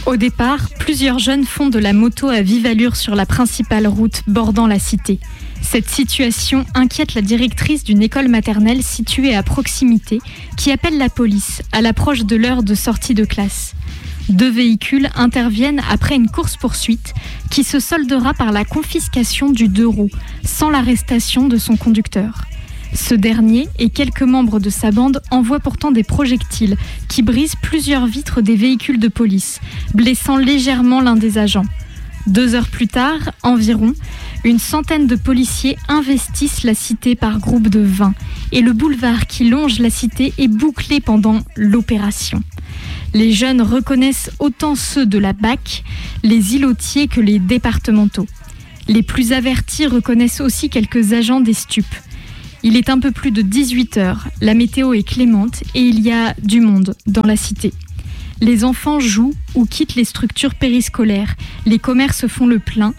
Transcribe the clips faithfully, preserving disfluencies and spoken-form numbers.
Au départ, plusieurs jeunes font de la moto à vive allure sur la principale route bordant la cité. Cette situation inquiète la directrice d'une école maternelle située à proximité qui appelle la police à l'approche de l'heure de sortie de classe. Deux véhicules interviennent après une course-poursuite qui se soldera par la confiscation du deux roues, sans l'arrestation de son conducteur. Ce dernier et quelques membres de sa bande envoient pourtant des projectiles qui brisent plusieurs vitres des véhicules de police, blessant légèrement l'un des agents. Deux heures plus tard, environ, une centaine de policiers investissent la cité par groupe de vingt et le boulevard qui longe la cité est bouclé pendant l'opération. Les jeunes reconnaissent autant ceux de la B A C, les îlotiers que les départementaux. Les plus avertis reconnaissent aussi quelques agents des stupes. Il est un peu plus de dix-huit heures, la météo est clémente et il y a du monde dans la cité. Les enfants jouent ou quittent les structures périscolaires, les commerces font le plein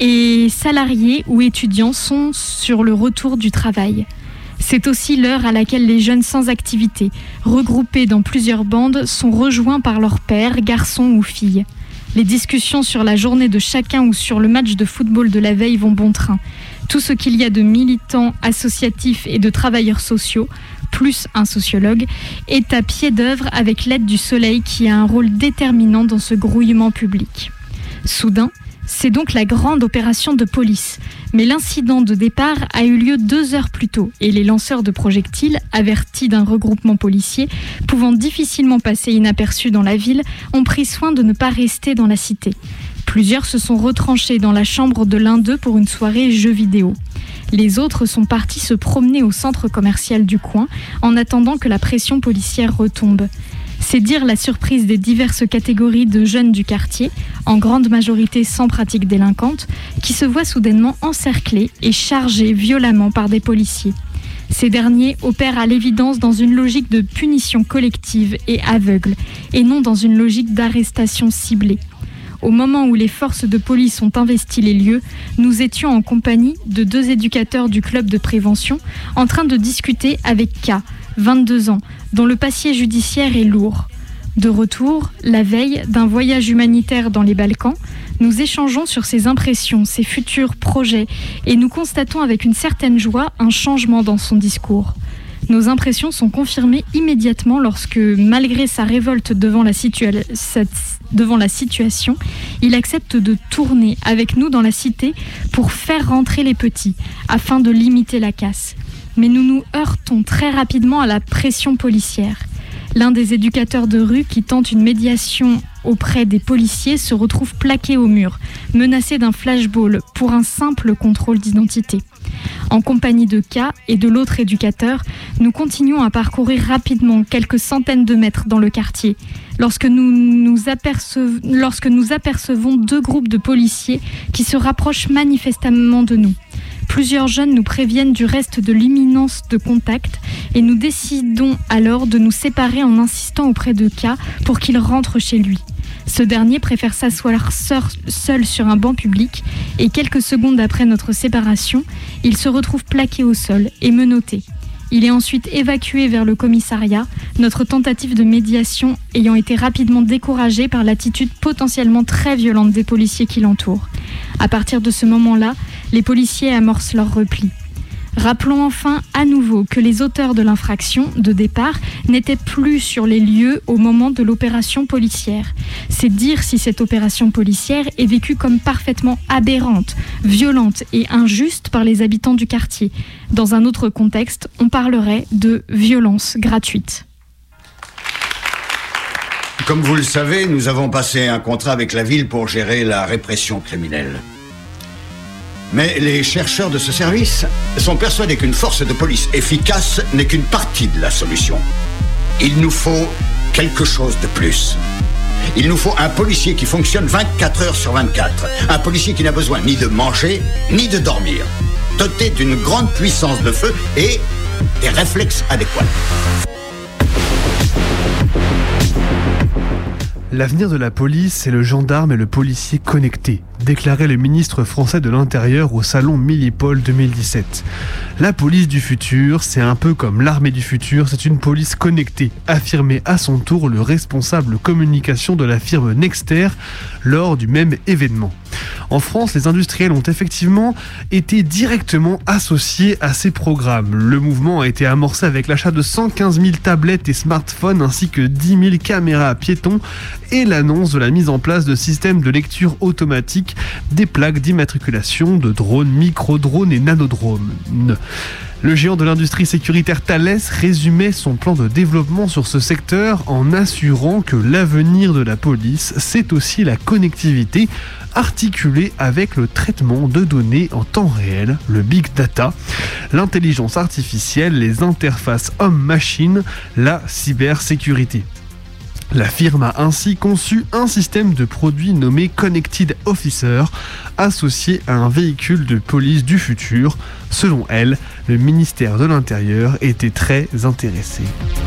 et salariés ou étudiants sont sur le retour du travail. C'est aussi l'heure à laquelle les jeunes sans activité, regroupés dans plusieurs bandes, sont rejoints par leurs pères, garçons ou filles. Les discussions sur la journée de chacun ou sur le match de football de la veille vont bon train. Tout ce qu'il y a de militants associatifs et de travailleurs sociaux, plus un sociologue, est à pied d'œuvre avec l'aide du soleil qui a un rôle déterminant dans ce grouillement public. Soudain, c'est donc la grande opération de police. Mais l'incident de départ a eu lieu deux heures plus tôt et les lanceurs de projectiles, avertis d'un regroupement policier, pouvant difficilement passer inaperçus dans la ville, ont pris soin de ne pas rester dans la cité. Plusieurs se sont retranchés dans la chambre de l'un d'eux pour une soirée jeux vidéo. Les autres sont partis se promener au centre commercial du coin en attendant que la pression policière retombe. C'est dire la surprise des diverses catégories de jeunes du quartier, en grande majorité sans pratique délinquante, qui se voient soudainement encerclés et chargés violemment par des policiers. Ces derniers opèrent à l'évidence dans une logique de punition collective et aveugle, et non dans une logique d'arrestation ciblée. Au moment où les forces de police ont investi les lieux, nous étions en compagnie de deux éducateurs du club de prévention en train de discuter avec K, vingt-deux ans, dont le passé judiciaire est lourd. De retour, la veille d'un voyage humanitaire dans les Balkans, nous échangeons sur ses impressions, ses futurs projets et nous constatons avec une certaine joie un changement dans son discours. Nos impressions sont confirmées immédiatement lorsque, malgré sa révolte devant la, situa- cette, devant la situation, il accepte de tourner avec nous dans la cité pour faire rentrer les petits, afin de limiter la casse. Mais nous nous heurtons très rapidement à la pression policière. L'un des éducateurs de rue qui tente une médiation auprès des policiers se retrouve plaqué au mur, menacé d'un flashball pour un simple contrôle d'identité. En compagnie de K et de l'autre éducateur, nous continuons à parcourir rapidement quelques centaines de mètres dans le quartier, lorsque nous nous apercevons, lorsque nous apercevons deux groupes de policiers qui se rapprochent manifestement de nous. Plusieurs jeunes nous préviennent du reste de l'imminence de contact et nous décidons alors de nous séparer en insistant auprès de K pour qu'il rentre chez lui. Ce dernier préfère s'asseoir seul sur un banc public et quelques secondes après notre séparation, il se retrouve plaqué au sol et menotté. Il est ensuite évacué vers le commissariat, notre tentative de médiation ayant été rapidement découragée par l'attitude potentiellement très violente des policiers qui l'entourent. À partir de ce moment-là, les policiers amorcent leur repli. Rappelons enfin à nouveau que les auteurs de l'infraction de départ n'étaient plus sur les lieux au moment de l'opération policière. C'est dire si cette opération policière est vécue comme parfaitement aberrante, violente et injuste par les habitants du quartier. Dans un autre contexte, on parlerait de violence gratuite. Comme vous le savez, nous avons passé un contrat avec la ville pour gérer la répression criminelle. Mais les chercheurs de ce service sont persuadés qu'une force de police efficace n'est qu'une partie de la solution. Il nous faut quelque chose de plus. Il nous faut un policier qui fonctionne vingt-quatre heures sur vingt-quatre. Un policier qui n'a besoin ni de manger, ni de dormir. Doté d'une grande puissance de feu et des réflexes adéquats. L'avenir de la police, c'est le gendarme et le policier connectés, déclarait le ministre français de l'Intérieur au salon Millipol deux mille dix-sept. La police du futur, c'est un peu comme l'armée du futur, c'est une police connectée, affirmait à son tour le responsable communication de la firme Nexter lors du même événement. En France, les industriels ont effectivement été directement associés à ces programmes. Le mouvement a été amorcé avec l'achat de cent quinze mille tablettes et smartphones ainsi que dix mille caméras piétons et l'annonce de la mise en place de systèmes de lecture automatique des plaques d'immatriculation de drones, micro-drones et nanodrones. Le géant de l'industrie sécuritaire Thales résumait son plan de développement sur ce secteur en assurant que l'avenir de la police, c'est aussi la connectivité articulée avec le traitement de données en temps réel, le big data, l'intelligence artificielle, les interfaces homme-machine, la cybersécurité. La firme a ainsi conçu un système de produits nommé Connected Officer, associé à un véhicule de police du futur. Selon elle, le ministère de l'Intérieur était très intéressé.